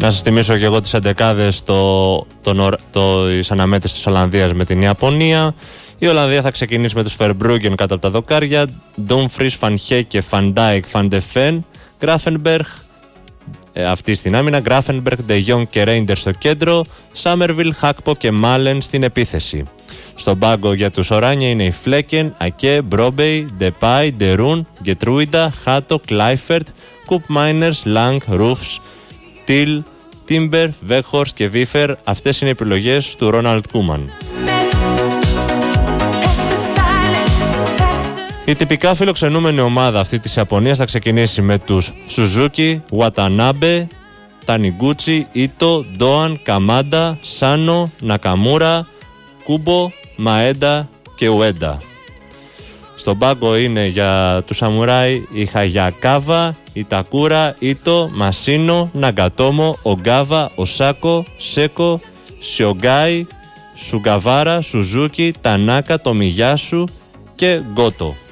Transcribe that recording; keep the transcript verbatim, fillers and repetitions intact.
Να σας θυμίσω και εγώ τις εντεκάδες το, το, το, της αναμέτρησης της Ολλανδίας με την Ιαπωνία. Η Ολλανδία θα ξεκινήσει με τους Φερμπρούγκεν κάτω από τα δοκάρια, Ντόμφρις, Φανχέκε, Φαντάικ, Φαντεφέν, Γκράφενμπεργκ, ε, αυτή στην άμυνα, Γκράφενμπεργκ, Ντε Γιόνγκ και Ρέιντερ στο κέντρο, Σάμερβιλ, Χάκπο και Μάλεν στην επίθεση. Στον πάγκο για τους Οράνια είναι οι Φλέκεν, Ακέ, Μπρόμπεϊ, Ντεπάι, Ντερούν, Γκετρούιντα, Χάτο, Κλάιφερτ, Κουπ Μάινερς, Λάγκ, Ρούφς, Τιλ, Τίμπερ, Βέχορστ και Βίφερ. Αυτές είναι οι επιλογές του Ρόναλντ Κούμαν. Η τυπικά φιλοξενούμενη ομάδα αυτή της Ιαπωνίας θα ξεκινήσει με τους Σουζούκι, Ουατανάμπε, Τανιγκούτσι, Ίτο, Ντόαν, Καμάντα, Σάνο, Νακαμούρα, Κούμπο, Μαέντα και Ουέντα. Στον πάγκο είναι για τους Σαμουράι η Χαγιακάβα, η Τακούρα, Ίτο, Μασίνο, Ναγκατόμο, Ογκάβα, Οσάκο, Σέκο, Σιογκάι, Σουγκαβάρα, Σουζούκι, Τανάκα, Τομιγιάσου και Γκότο.